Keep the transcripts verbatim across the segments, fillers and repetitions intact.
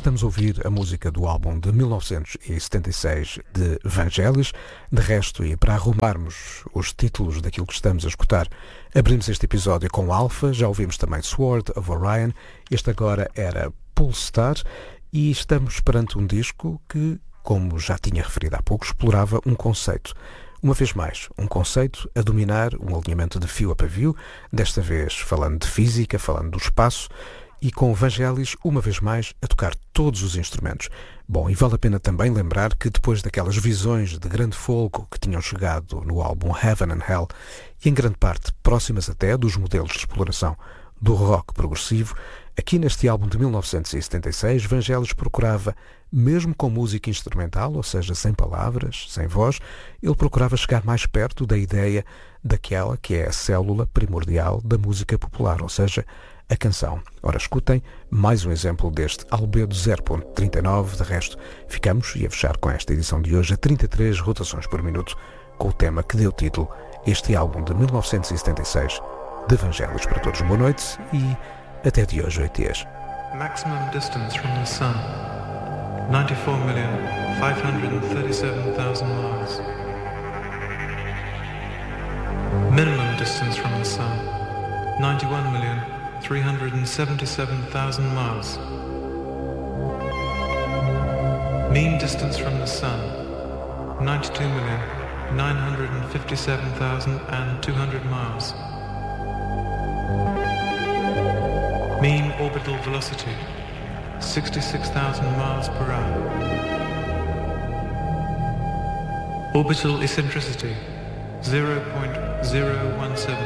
estamos a ouvir a música do álbum de mil novecentos e setenta e seis de Vangelis. De resto, e para arrumarmos os títulos daquilo que estamos a escutar, abrimos este episódio com Alpha, já ouvimos também Sword of Orion, este agora era Polestar, e estamos perante um disco que, como já tinha referido há pouco, explorava um conceito. Uma vez mais, um conceito a dominar um alinhamento de fio a pavio, desta vez falando de física, falando do espaço, e com Vangelis, uma vez mais, a tocar todos os instrumentos. Bom, e vale a pena também lembrar que depois daquelas visões de grande folgo que tinham chegado no álbum Heaven and Hell, e em grande parte próximas até dos modelos de exploração do rock progressivo, aqui neste álbum de mil novecentos e setenta e seis, Vangelis procurava, mesmo com música instrumental, ou seja, sem palavras, sem voz, ele procurava chegar mais perto da ideia daquela que é a célula primordial da música popular, ou seja, a canção. Ora, escutem mais um exemplo deste Albedo zero ponto trinta e nove. De resto, ficamos, e a fechar com esta edição de hoje, a trinta e três rotações por minuto, com o tema que deu título a este álbum de mil novecentos e setenta e seis de Vangelis. Para todos, boa noite e até de hoje, oito dias. Maximum distance from the sun, ninety-four million five hundred thirty-seven thousand miles. Minimum distance from the sun, ninety-one million three hundred seventy-seven thousand miles. Mean distance from the sun, ninety-two million nine hundred fifty-seven thousand two hundred miles. Mean orbital velocity, sixty-six thousand miles per hour. Orbital eccentricity, zero point zero one seven.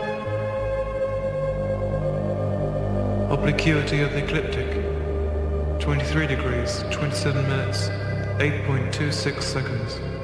Obliquity of the ecliptic, twenty-three degrees, twenty-seven minutes, eight point two six seconds.